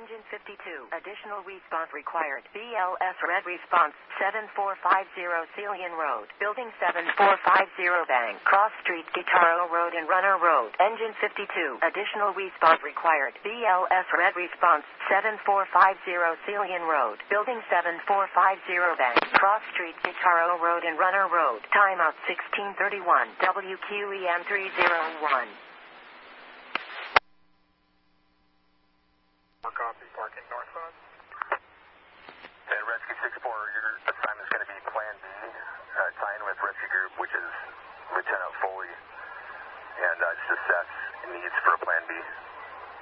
Engine 52. Additional response required. BLS red response. 7450 Celian Road. Building 7450 Bang. Cross Street, Guitarro Road and Runner Road. Engine 52. Additional response required. BLS red response. 7450 Celian Road. Building 7450 Bang. Cross Street, Guitarro Road and Runner Road. Timeout 1631. WQEM 301. Copy, parking northbound.